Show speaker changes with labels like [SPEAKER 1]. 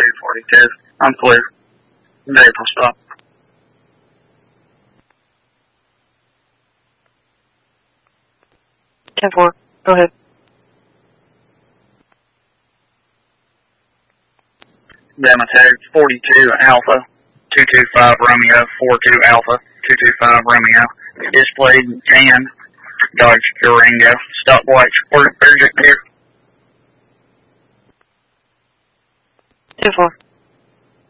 [SPEAKER 1] 4242. I'm clear. Vehicle stop.
[SPEAKER 2] 10-4. Go ahead.
[SPEAKER 1] Gamma tag 42 Alpha, 225 Romeo, 42 Alpha, 225 Romeo. Displayed tan, Dodge Durango, stopwatch. Where's it here?
[SPEAKER 2] 10-4.